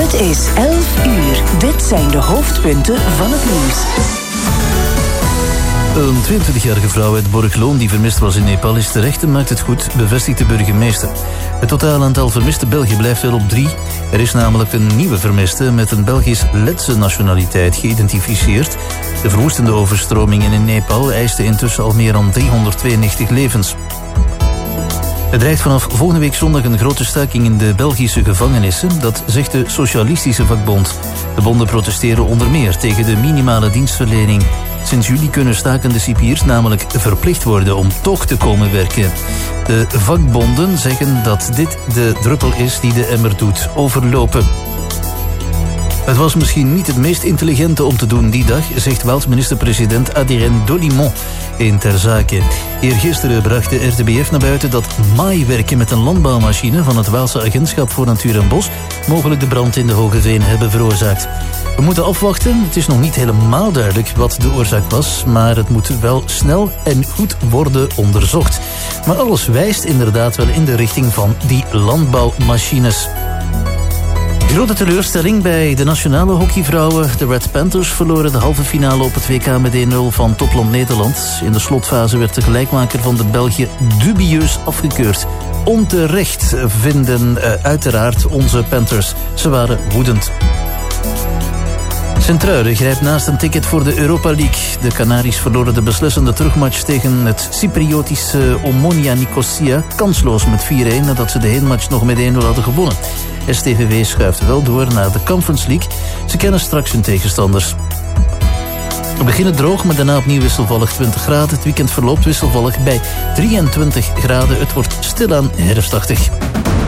Het is 11 uur. Dit zijn de hoofdpunten van het nieuws. Een 22-jarige vrouw uit Borgloon die vermist was in Nepal is terecht en maakt het goed, bevestigt de burgemeester. Het totaal aantal vermiste Belgen blijft wel op 3. Er is namelijk een nieuwe vermiste met een Belgisch-Letse nationaliteit geïdentificeerd. De verwoestende overstromingen in Nepal eisten intussen al meer dan 392 levens. Er dreigt vanaf volgende week zondag een grote staking in de Belgische gevangenissen. Dat zegt de Socialistische Vakbond. De bonden protesteren onder meer tegen de minimale dienstverlening. Sinds juli kunnen stakende cipiers namelijk verplicht worden om toch te komen werken. De vakbonden zeggen dat dit de druppel is die de emmer doet overlopen. Het was misschien niet het meest intelligente om te doen die dag, zegt Waals minister-president Adrien Dolimon in Ter Zake. Eergisteren bracht de RTBF naar buiten dat maaiwerken met een landbouwmachine van het Waalse Agentschap voor Natuur en Bos mogelijk de brand in de Hogeveen hebben veroorzaakt. We moeten afwachten, het is nog niet helemaal duidelijk wat de oorzaak was, maar het moet wel snel en goed worden onderzocht. Maar alles wijst inderdaad wel in de richting van die landbouwmachines. Grote teleurstelling bij de nationale hockeyvrouwen. De Red Panthers verloren de halve finale op het WK met 1-0 van topland Nederland. In de slotfase werd de gelijkmaker van de Belgen dubieus afgekeurd. Onterecht vinden uiteraard onze Panthers. Ze waren woedend. Sint-Truiden grijpt naast een ticket voor de Europa League. De Canaries verloren de beslissende terugmatch tegen het Cypriotische Omonia Nicosia kansloos met 4-1 nadat ze de heenmatch nog met 1-0 hadden gewonnen. STVV schuift wel door naar de Conference League. Ze kennen straks hun tegenstanders. We beginnen droog, maar daarna opnieuw wisselvallig 20 graden. Het weekend verloopt wisselvallig bij 23 graden. Het wordt stilaan herfstachtig.